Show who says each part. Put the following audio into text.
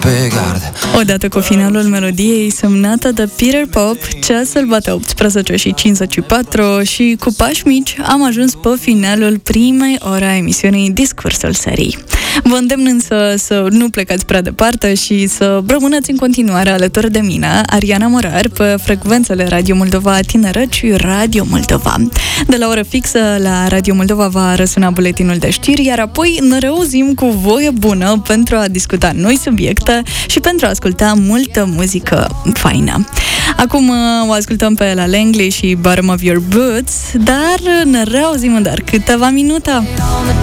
Speaker 1: Odată cu finalul melodiei semnată de Peter Pop, ceasul bate 18:54 și cu pași mici am ajuns pe finalul primei ore a emisiunii Discursul Serii. Vă îndemn însă să nu plecați prea departe și să rămâneți în continuare alături de mine, Ariana Morar, pe frecvențele Radio Moldova Tineret și Radio Moldova. De la oră fixă la Radio Moldova va răsuna buletinul de știri, iar apoi ne reauzim cu voie bună pentru a discuta noi subiecte și pentru a asculta multă muzică faină. Acum o ascultăm pe La Langley și Bottom of Your Boots, dar ne reauzim în doar câteva minute.